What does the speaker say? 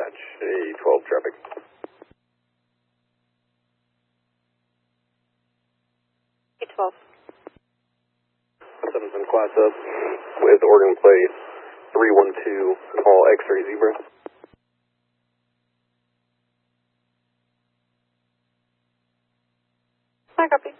dispatch, A12 traffic. 12. 7 class up with Oregon plate 312, call X-ray Zebra. I copy.